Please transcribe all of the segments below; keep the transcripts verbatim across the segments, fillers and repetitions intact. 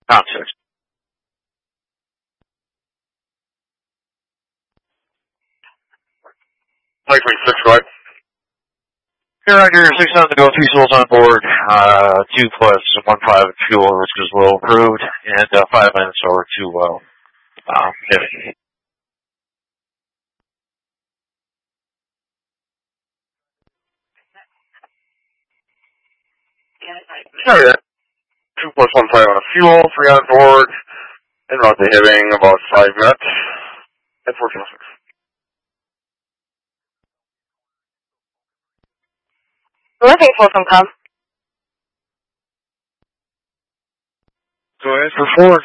Pound six. Mike six, go ahead. Here, Roger, six seven to go, three souls on board, uh, two plus one private fuel, which is well approved, and uh, five minutes over to, uh, um, hitting. Oh, yeah. Two plus one five on a fuel, three on board, and route to hitting about five minutes at fourteen oh six. Looking for some com. Go ahead for four.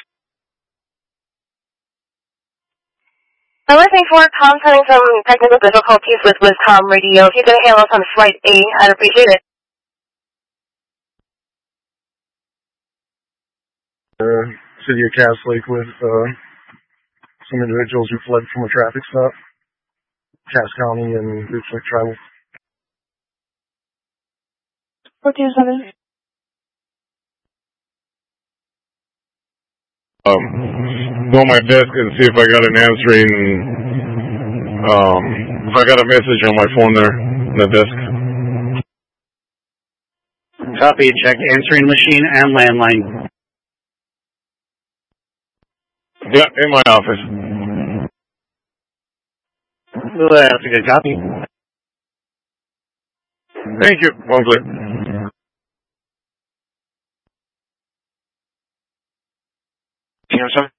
I'm listening for com having some technical difficulties with Wizcom radio. If you could hail us on flight A, I'd appreciate it. Uh, city of Cass Lake with uh, some individuals who fled from a traffic stop. Cass County and groups like Tribal. fourteen oh seven. Um, go on my desk and see if I got an answering, um, if I got a message on my phone there, on the desk. Copy, check answering machine and landline. Yeah, in my office. Well, that's a good copy. Thank you. One click. You know something?